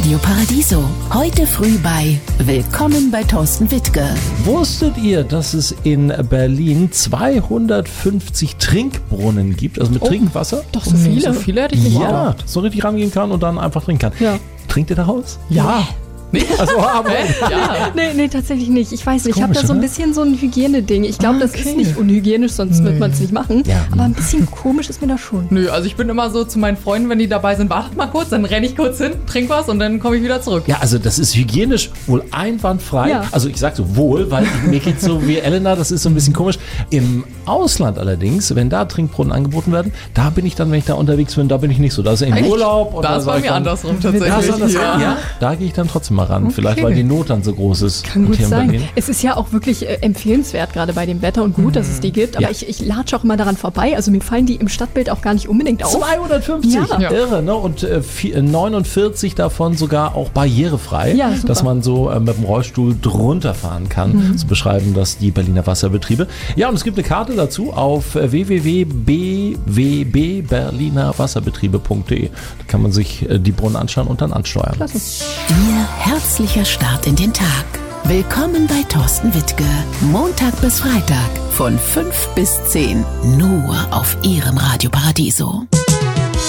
Radio Paradiso. Heute früh bei Willkommen bei Thorsten Wittke. Wusstet ihr, dass es in Berlin 250 Trinkbrunnen gibt, also mit Trinkwasser? Doch, so viele. So viele hätte ich nicht gedacht. So richtig rangehen kann und dann einfach trinken kann. Ja. Trinkt ihr daraus? Ja. Also, aber Ja. Nee, tatsächlich nicht. Ich weiß nicht, ich habe Komisch, da so ein oder? bisschen so ein Hygieneding. Ich glaube, das ist nicht unhygienisch, sonst wird man es nicht machen. Ja. Aber ein bisschen komisch ist mir das schon. Nö, also ich bin immer so zu meinen Freunden, wenn die dabei sind, wartet mal kurz, dann renne ich kurz hin, trink was und dann komme ich wieder zurück. ja, also das ist hygienisch wohl einwandfrei. Ja. Also ich sage so wohl, weil mir geht so wie Elena, das ist so ein bisschen komisch. Im Ausland allerdings, wenn da Trinkbrunnen angeboten werden, da bin ich dann, wenn ich da unterwegs bin, da bin ich nicht so. Da ist im Echt? Urlaub. Und Da da ist sag bei ich mir dann, andersrum tatsächlich. Ja, so das ja, da gehe ich dann trotzdem mal ran. Vielleicht, weil die Not dann so groß ist. Kann Und gut hier in sein. Berlin. Es ist ja auch wirklich empfehlenswert, gerade bei dem Wetter und gut, dass es die gibt. Aber Ja. ich latsche auch immer daran vorbei. Also mir fallen die im Stadtbild auch gar nicht unbedingt auf. 250, Ja. irre, ne? Und 49 davon sogar auch barrierefrei, Ja, super. dass man so mit dem Rollstuhl drunter fahren kann. So beschreiben das die Berliner Wasserbetriebe. Ja, und es gibt eine Karte dazu auf www.bwwberlinerwasserbetriebe.de. Da kann man sich die Brunnen anschauen und dann ansteuern. Klasse. Ihr herzlicher Start in den Tag. Willkommen bei Thorsten Wittke. Montag bis Freitag von 5 bis 10. Nur auf Ihrem Radio Paradiso.